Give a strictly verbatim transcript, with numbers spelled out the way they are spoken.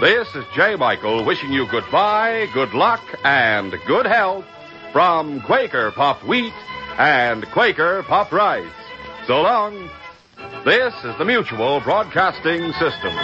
This is J. Michael wishing you goodbye, good luck, and good health from Quaker Puffed Wheat and Quaker Puffed Rice. So long. This is the Mutual Broadcasting System.